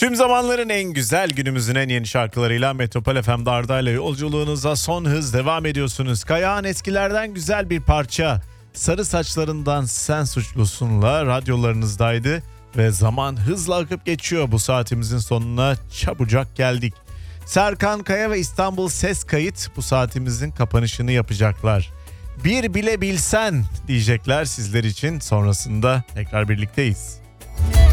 Tüm zamanların en güzel, günümüzün en yeni şarkılarıyla Metropol FM'de Arda ile yolculuğunuza son hız devam ediyorsunuz. Kayağın eskilerden güzel bir parça Sarı Saçlarından Sen Suçlusun'la radyolarınızdaydı ve zaman hızla akıp geçiyor. Bu saatimizin sonuna çabucak geldik. Serkan Kaya ve İstanbul Ses Kayıt bu saatimizin kapanışını yapacaklar. Bir bile bilsen diyecekler sizler için, sonrasında tekrar birlikteyiz.